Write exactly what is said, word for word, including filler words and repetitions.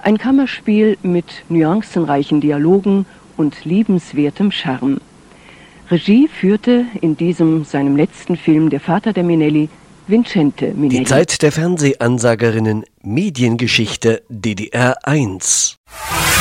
Ein Kammerspiel mit nuancenreichen Dialogen und liebenswertem Charme. Regie führte in diesem, seinem letzten Film, der Vater der Minelli, Vincente Minelli. Die Zeit der Fernsehansagerinnen, Mediengeschichte D D R eins.